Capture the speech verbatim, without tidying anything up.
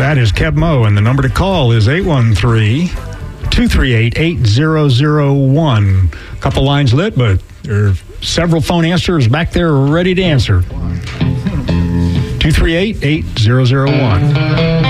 That is Keb Mo, and the number to call is eight one three, two three eight, eight zero zero one. A couple lines lit, but there are several phone answers back there ready to answer. two three eight, eight zero zero one.